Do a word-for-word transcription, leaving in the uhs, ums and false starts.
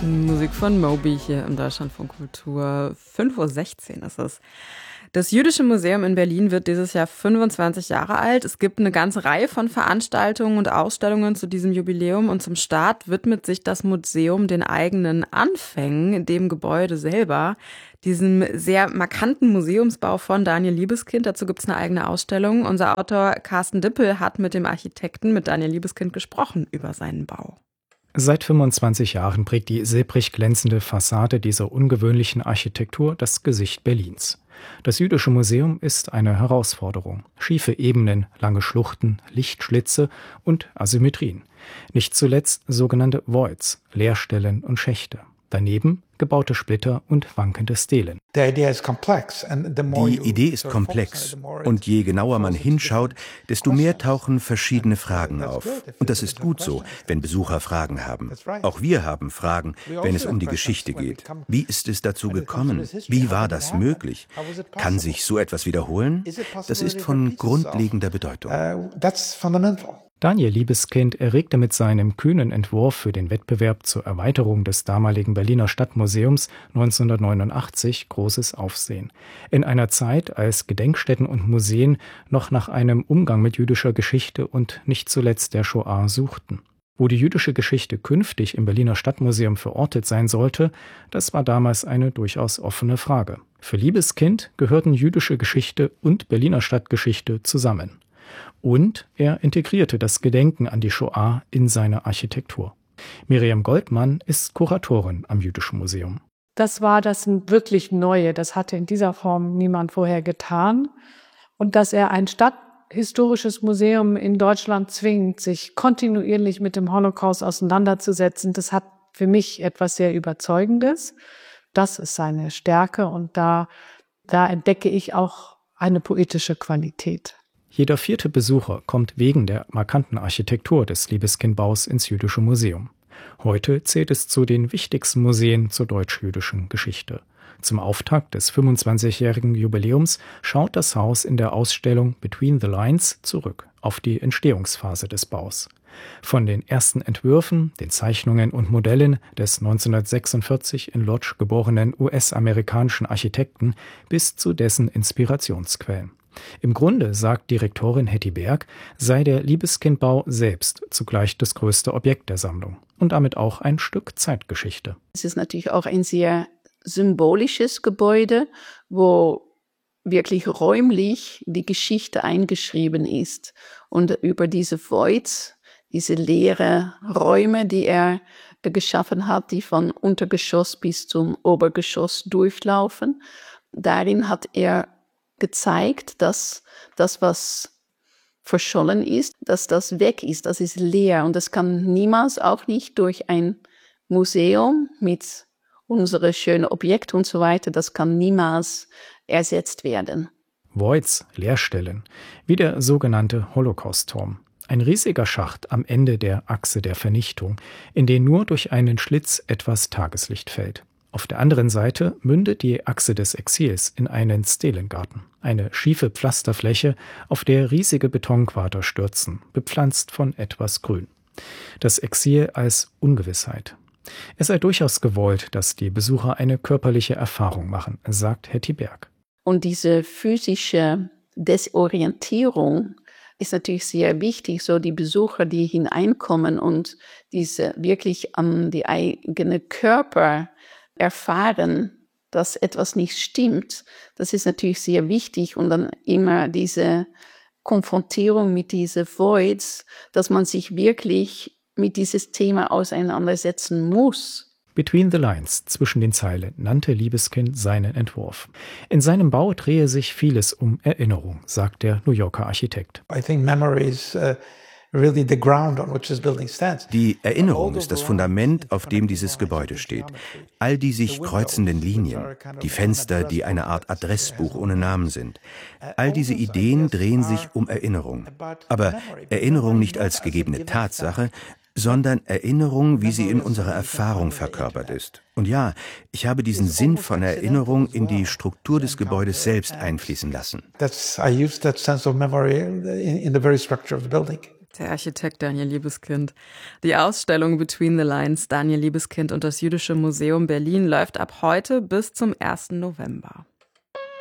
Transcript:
Musik von Moby hier im Deutschlandfunk Kultur. fünf Uhr sechzehn ist es. Das Jüdische Museum in Berlin wird dieses Jahr fünfundzwanzig Jahre alt. Es gibt eine ganze Reihe von Veranstaltungen und Ausstellungen zu diesem Jubiläum. Und zum Start widmet sich das Museum den eigenen Anfängen, dem Gebäude selber, diesem sehr markanten Museumsbau von Daniel Libeskind. Dazu gibt es eine eigene Ausstellung. Unser Autor Carsten Dippel hat mit dem Architekten, mit Daniel Libeskind, gesprochen über seinen Bau. Seit fünfundzwanzig Jahren prägt die silbrig glänzende Fassade dieser ungewöhnlichen Architektur das Gesicht Berlins. Das Jüdische Museum ist eine Herausforderung. Schiefe Ebenen, lange Schluchten, Lichtschlitze und Asymmetrien. Nicht zuletzt sogenannte Voids, Leerstellen und Schächte. Daneben gebaute Splitter und wankende Stelen. Die Idee ist komplex und je genauer man hinschaut, desto mehr tauchen verschiedene Fragen auf. Und das ist gut so, wenn Besucher Fragen haben. Auch wir haben Fragen, wenn es um die Geschichte geht. Wie ist es dazu gekommen? Wie war das möglich? Kann sich so etwas wiederholen? Das ist von grundlegender Bedeutung. Daniel Libeskind erregte mit seinem kühnen Entwurf für den Wettbewerb zur Erweiterung des damaligen Berliner Stadtmuseums neunzehnhundertneunundachtzig großes Aufsehen. In einer Zeit, als Gedenkstätten und Museen noch nach einem Umgang mit jüdischer Geschichte und nicht zuletzt der Shoah suchten. Wo die jüdische Geschichte künftig im Berliner Stadtmuseum verortet sein sollte, das war damals eine durchaus offene Frage. Für Libeskind gehörten jüdische Geschichte und Berliner Stadtgeschichte zusammen. Und er integrierte das Gedenken an die Shoah in seine Architektur. Miriam Goldmann ist Kuratorin am Jüdischen Museum. Das war das wirklich Neue. Das hatte in dieser Form niemand vorher getan. Und dass er ein stadthistorisches Museum in Deutschland zwingt, sich kontinuierlich mit dem Holocaust auseinanderzusetzen, das hat für mich etwas sehr Überzeugendes. Das ist seine Stärke und da, da entdecke ich auch eine poetische Qualität. Jeder vierte Besucher kommt wegen der markanten Architektur des Libeskind-Baus ins Jüdische Museum. Heute zählt es zu den wichtigsten Museen zur deutsch-jüdischen Geschichte. Zum Auftakt des fünfundzwanzigjährigen Jubiläums schaut das Haus in der Ausstellung Between the Lines zurück auf die Entstehungsphase des Baus. Von den ersten Entwürfen, den Zeichnungen und Modellen des neunzehnhundertsechsundvierzig in Lodz geborenen U S-amerikanischen Architekten bis zu dessen Inspirationsquellen. Im Grunde, sagt Direktorin Hetty Berg, sei der Libeskind-Bau selbst zugleich das größte Objekt der Sammlung und damit auch ein Stück Zeitgeschichte. Es ist natürlich auch ein sehr symbolisches Gebäude, wo wirklich räumlich die Geschichte eingeschrieben ist. Und über diese Voids, diese leeren Räume, die er geschaffen hat, die von Untergeschoss bis zum Obergeschoss durchlaufen, darin hat er gezeigt, dass das, was verschollen ist, dass das weg ist, das ist leer. Und das kann niemals, auch nicht durch ein Museum mit unsere schönen Objekte und so weiter, das kann niemals ersetzt werden. Voids, Leerstellen, wie der sogenannte Holocaust-Turm. Ein riesiger Schacht am Ende der Achse der Vernichtung, in den nur durch einen Schlitz etwas Tageslicht fällt. Auf der anderen Seite mündet die Achse des Exils in einen Stelengarten, eine schiefe Pflasterfläche, auf der riesige Betonquader stürzen, bepflanzt von etwas Grün. Das Exil als Ungewissheit. Es sei durchaus gewollt, dass die Besucher eine körperliche Erfahrung machen, sagt Hetty Berg. Und diese physische Desorientierung ist natürlich sehr wichtig, so die Besucher, die hineinkommen und diese wirklich an die eigene Körper erfahren, dass etwas nicht stimmt, das ist natürlich sehr wichtig und dann immer diese Konfrontierung mit diesen Voids, dass man sich wirklich mit dieses Thema auseinandersetzen muss. Between the Lines, zwischen den Zeilen, nannte Libeskind seinen Entwurf. In seinem Bau drehe sich vieles um Erinnerung, sagt der New Yorker Architekt. I think memory is, uh Die Erinnerung ist das Fundament, auf dem dieses Gebäude steht. All die sich kreuzenden Linien, die Fenster, die eine Art Adressbuch ohne Namen sind. All diese Ideen drehen sich um Erinnerung. Aber Erinnerung nicht als gegebene Tatsache, sondern Erinnerung, wie sie in unserer Erfahrung verkörpert ist. Und ja, ich habe diesen Sinn von Erinnerung in die Struktur des Gebäudes selbst einfließen lassen. That's, I used that sense of memory in, in the very structure of the building. Der Architekt Daniel Liebeskind. Die Ausstellung Between the Lines, Daniel Liebeskind und das Jüdische Museum Berlin läuft ab heute bis zum ersten November.